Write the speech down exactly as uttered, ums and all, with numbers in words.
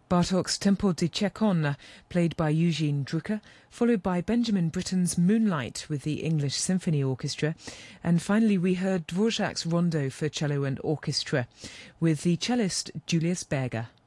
Bartók's Tempo di Cecon, played by Eugene Drucker, followed by Benjamin Britten's Moonlight with the English Symphony Orchestra, and finally we heard Dvorak's Rondo for cello and orchestra with the cellist Julius Berger.